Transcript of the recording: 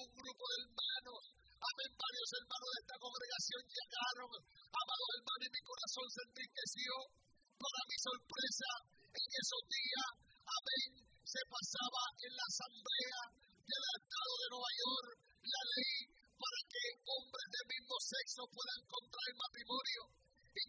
un grupo de hermanos, amén, varios hermanos de esta congregación llegaron, amado hermano, y mi corazón se enriqueció. Para mi sorpresa, en esos días, amén, se pasaba en la asamblea del estado de Nueva York la ley para que hombres del mismo sexo puedan contraer matrimonio.